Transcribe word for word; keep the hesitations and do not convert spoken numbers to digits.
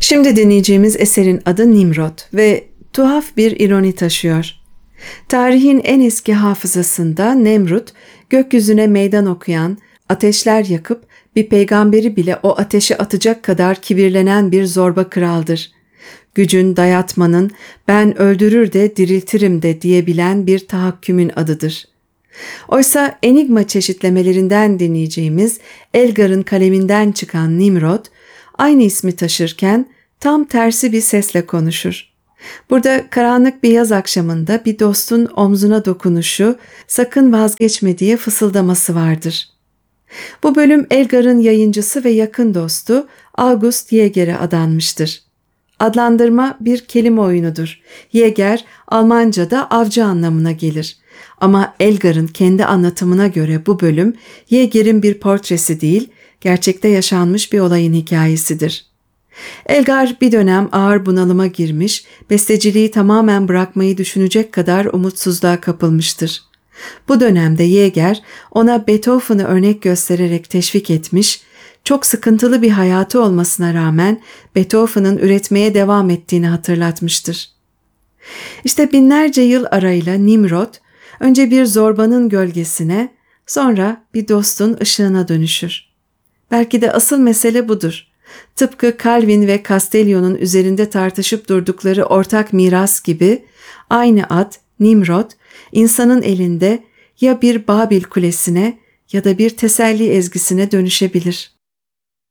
Şimdi dinleyeceğimiz eserin adı Nimrod ve tuhaf bir ironi taşıyor. Tarihin en eski hafızasında Nemrut, gökyüzüne meydan okuyan, ateşler yakıp bir peygamberi bile o ateşe atacak kadar kibirlenen bir zorba kraldır. Gücün, dayatmanın, ben öldürür de diriltirim de diyebilen bir tahakkümün adıdır. Oysa enigma çeşitlemelerinden dinleyeceğimiz Elgar'ın kaleminden çıkan Nimrod, aynı ismi taşırken tam tersi bir sesle konuşur. Burada karanlık bir yaz akşamında bir dostun omzuna dokunuşu, sakın vazgeçme diye fısıldaması vardır. Bu bölüm Elgar'ın yayıncısı ve yakın dostu August Yeager'e adanmıştır. Adlandırma bir kelime oyunudur. Yeager, Almanca'da avcı anlamına gelir. Ama Elgar'ın kendi anlatımına göre bu bölüm Yeager'in bir portresi değil, gerçekte yaşanmış bir olayın hikayesidir. Elgar bir dönem ağır bunalıma girmiş, besteciliği tamamen bırakmayı düşünecek kadar umutsuzluğa kapılmıştır. Bu dönemde Yeager ona Beethoven'ı örnek göstererek teşvik etmiş, çok sıkıntılı bir hayatı olmasına rağmen Beethoven'ın üretmeye devam ettiğini hatırlatmıştır. İşte binlerce yıl arayla Nimrod, önce bir zorbanın gölgesine, sonra bir dostun ışığına dönüşür. Belki de asıl mesele budur. Tıpkı Calvin ve Castellio'nun üzerinde tartışıp durdukları ortak miras gibi, aynı ad, Nimrod, insanın elinde ya bir Babil kulesine ya da bir teselli ezgisine dönüşebilir.